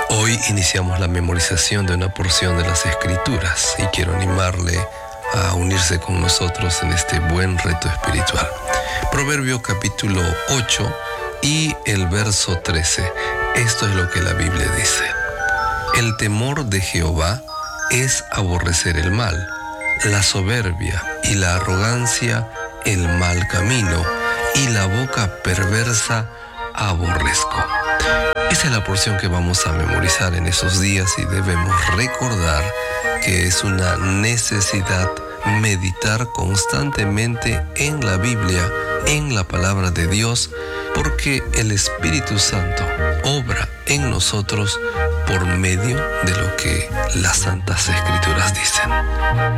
Hoy iniciamos la memorización de una porción de las Escrituras y quiero animarle a unirse con nosotros en este buen reto espiritual. Proverbio capítulo 8 y el verso 13. Esto es lo que la Biblia dice. El temor de Jehová es aborrecer el mal, la soberbia y la arrogancia el mal camino, y la boca perversa aborrezco. Esa es la porción que vamos a memorizar en esos días y debemos recordar que es una necesidad meditar constantemente en la Biblia, en la palabra de Dios, porque el Espíritu Santo obra en nosotros por medio de lo que las Santas Escrituras dicen.